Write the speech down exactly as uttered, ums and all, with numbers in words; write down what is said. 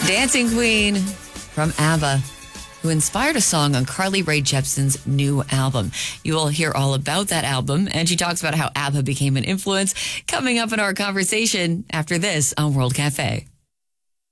Dancing Queen from ABBA, who inspired a song on Carly Rae Jepsen's new album. You will hear all about that album, and she talks about how ABBA became an influence, coming up in our conversation after this on World Cafe.